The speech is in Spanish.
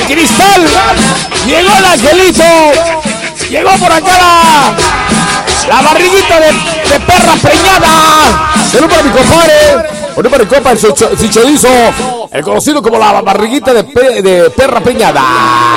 Cristal. Llegó el Angelito. Llegó por acá la barriguita de perra preñada. Salud para mi compadre. Salud para mi compa, el chorizo, el conocido como la barriguita de perra preñada.